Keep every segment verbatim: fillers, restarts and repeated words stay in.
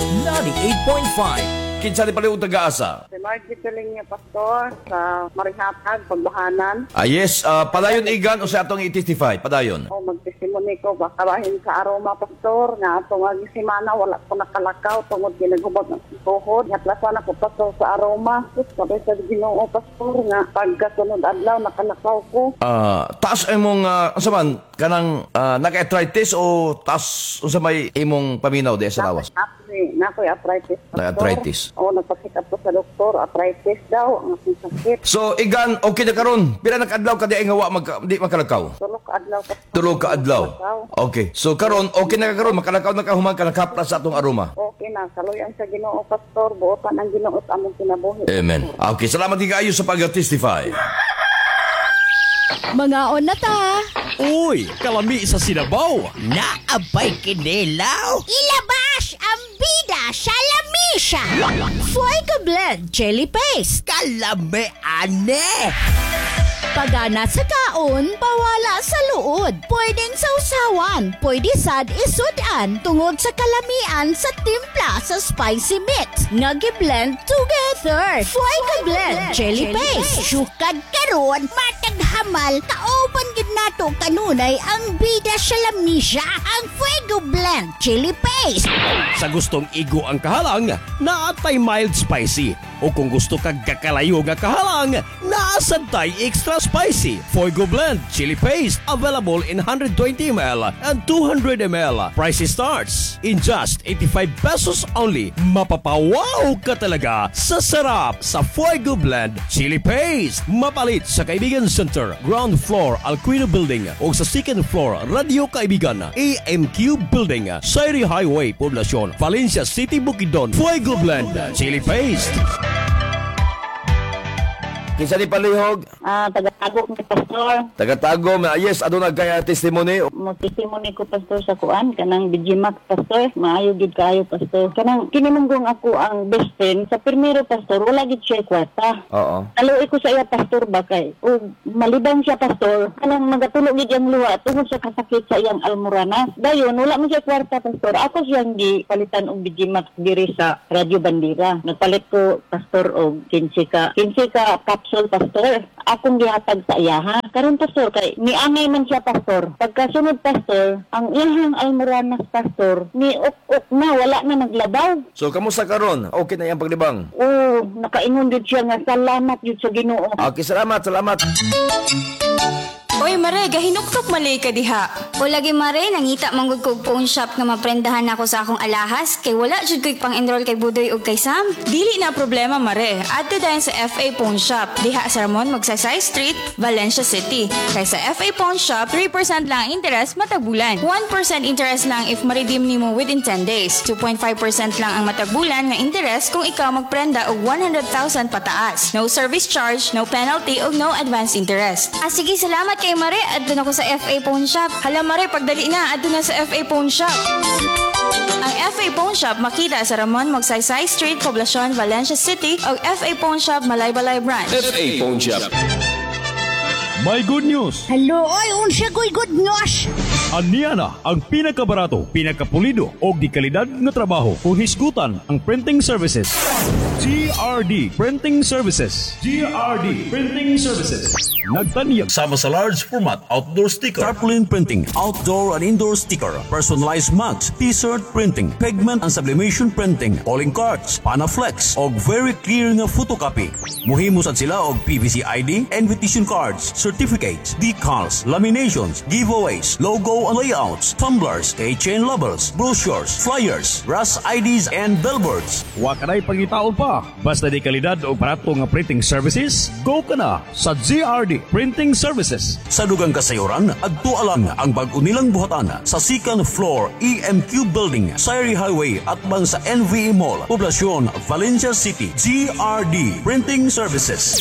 ninety-eight point five. Kinsa ni pala yung taga-asa? Si Margie Tuling niya, Pastor, sa Marihatag, Pagbahanan. Ah, yes. Uh, padayon igan o sa atong i-testify? Padayon. O, mag-testimony ko, baka bahin sa aroma, Pastor, nga atong agi simana, wala ko nakalakaw, tungod ginagubot ng tuhod. Hatlasan ako, Pastor, sa aroma. Tapos, sabi sa Ginoo, Pastor, nga pagkasunod adlaw, nakalakaw ko. Ah, taas imong uh, unsa man kanang uh, naka-arthritis o taas unsa may imong paminaw di sa lawas? Nakoy arthritis. Na-arthritis. O, nagpasikap ko sa doktor, arthritis daw, ang aking sakit. So, igan, okay na karon. Pila na kaadlaw ka di ay ngawa mag, di makalakaw? Tulog ka adlaw, Pastor. Tulog ka adlaw. Okay. So, karon okay na ka karon makalakaw na ka human ka nakapla sa atong aroma. Okay na, kaluyan sa Ginoo, Pastor, buotan ang Ginoo sa among kinabuhi. Amen. Okay, salamat kayo sa pag-testify. Mga on na ta. Uy, kalami sa sinabaw. Naabay kinilaw. Ilabas ang bida sa lamisa. Fuego Blend Jelly Paste. Kalami ane. Pagana sa kaon, pawala sa luod. Pwedeng sausawan, pwede sad isudan tungod sa kalamian sa timpla sa spicy mix. Nagi-blend together. Fuego Blend Jelly Paste. Sukad karon, matag hamal, kauban gid nato kanunay ang bida sa lamisa, ang Fuego Blend Chili Paste. Sa gustong igo ang kahalang, naatay mild spicy. O kung gusto kag kakalayo nga kahalang, naasantay extra spicy. Fuego Blend Chili Paste available in one hundred twenty milliliters and two hundred milliliters. Price starts in just eighty-five pesos only. Mapapawaw ka talaga sa sarap sa Fuego Blend Chili Paste. Mapalit sa Kaibigan Center, ground floor Alquino Building o sa second floor Radio Kaibigan, A M Q Building, Sairi Highway, Poblacion, Valencia City, Bukidnon. Fuego Blend Chili Paste. Kinsa ni palihog? Ah, taga-tago ni Pastor. Taga-tago, ma yes, aduna kaya testimony. Mo testimony ko, Pastor, sa kuan kanang Bijimak, Pastor. Maayo gid kaayo, Pastor. Kanang kinimunggong ako ang best friend sa primero, Pastor, wala gid siya kwarta. Oo. Naluoy ko sa iya, Pastor, bakay. O malibang siya, Pastor. Kanang nagatulog gid ang luwa tungod sa kasakit sa iyang almoranas. Dayon wala man siya kwarta, Pastor. Ako siyang gipalitan og Bijimak diri sa Radyo Bandira. Nagpalit ko, Pastor, og kinsi ka. kinsi ka capsule, Pastor. Akong gihatag sa iya, ha? Karon, Pastor, kay niangay man siya, Pastor. Pagkasunod, Pastor, ang iyang almoranas, Pastor, ni ok-ok na, wala na naglabaw. So, kamusta karon? Okay na yung paglibang? Oo, nakaingon din siya nga salamat yun sa Ginoo. Okay, salamat, salamat. Oy, Mare, gahinuktok mali ka diha. O lagi, Mare, nangita manggod ko phone shop nga maprendahan ako sa akong alahas kay wala jud ko'y pang-enroll kay Budoy ug kay Sam. Dili na problema, Mare. Adto dayon sa F A Phone Shop. Diha sa Ramon Magsaysay Street, Valencia City. Kay sa F A Phone Shop, three percent lang ang interest matag bulan. one percent interest lang if ma-redeem nimo within ten days. two point five percent lang ang matag bulan nga interest kung ikaw magprenda og one hundred thousand pataas. No service charge, no penalty ug no advance interest. Ah, sige, salamat kay Mare. Adto na ko sa F A Phone Shop. Hala, Mare, pagdali na, adto na sa F A Phone Shop. Ang F A Phone Shop makita sa Ramon Magsaysay Street, Poblacion, Valencia City o F A Phone Shop, Malaybalay Branch. F A Phone Shop. May good news. Hello, oy, unsa ko'y good news? Aniya na ang pinakabarato, pinakapulido o di kalidad na trabaho kung hisgutan ang printing services. G R D Printing Services. G R D Printing Services. Nagtaniyag sama sa large format outdoor sticker, tarpaulin printing, outdoor and indoor sticker, personalized mugs, t-shirt printing, pigment and sublimation printing, calling cards, panaflex, og very clear nga photocopy. Muhimo sad sila og P V C I D, invitation cards, certificates, decals, laminations, giveaways, logo and layouts, tumblers, keychain labels, brochures, flyers, R A S I Ds and billboards. Wa kanay pangitaon pa. Basta di kalidad o barato nga printing services, go ka na sa G R D Printing Services. Sa dugang kasayuran, adto alang ang bag-o nilang buhatan sa second floor E M Q Building, Sairi Highway at bang sa N V E Mall, Poblacion, Valencia City. G R D Printing Services.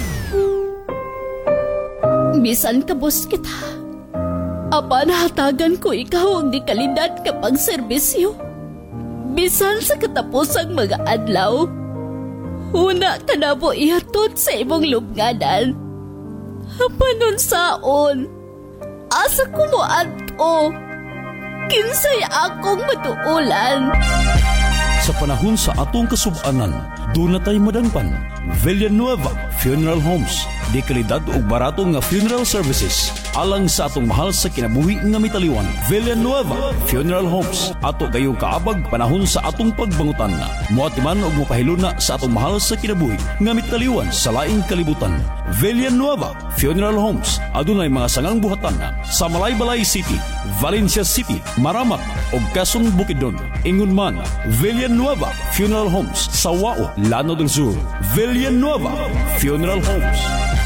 Bisan kabos kita. Apan hatagan ko ikaw ang di kalidad kapag serbisyo. Bisan sa katapusang mga adlaw, una ka na po ihatod sa imong lubnganan. Panon saon, asa ko mo ato, kinsay akong matuulan. Sa panahon sa atong kasubanan, doon na tayo madangpan. Villanueva Funeral Homes. Di kalidad o barato nga funeral services. Alang sa atong mahal sa kinabuhi nga mitaliwan. Villanueva Funeral Homes. Ato gayong kaabag panahon sa atong pagbangutan. Muatiman og mapahiluna sa atong mahal sa kinabuhi nga mitaliwan sa laing kalibutan. Villanueva Funeral Homes. Adunay mga sangang buhatan sa Malaybalay City, Valencia City, Maramak ug Quezon Bukidnon. Ingon man, Villanueva Funeral Homes sa Wao, Llano del Sur. Villanueva Funeral Homes.